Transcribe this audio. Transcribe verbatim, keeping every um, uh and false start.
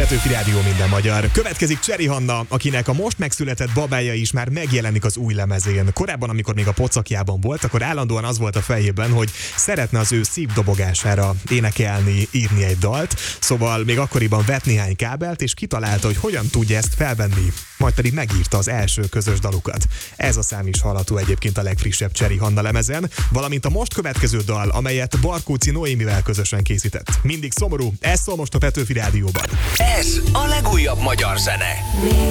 Petőfi Rádió, minden magyar. Következik Cseri Hanna, akinek a most megszületett babája is már megjelenik az új lemezén. Korábban, amikor még a pocakjában volt, akkor állandóan az volt a fejében, hogy szeretne az ő szívdobogására énekelni, írni egy dalt. Szóval még akkoriban vett néhány kábelt, és kitalálta, hogy hogyan tudja ezt felvenni. Majd pedig megírta az első közös dalukat. Ez a szám is hallható egyébként a legfrissebb Cseri Hanna lemezen, valamint a most következő dal, amelyet Barkóczy Noémivel közösen készített. Mindig szomorú, ez szól most a Petőfi Rádióban. Ez a legújabb magyar zene.